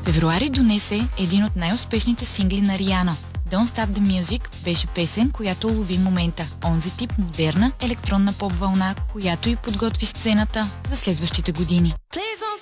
Февруари донесе един от най-успешните сингли на Риана. Don't Stop the Music беше песен, която улови момента. Онзи тип модерна електронна поп вълна, която и подготви сцената за следващите години.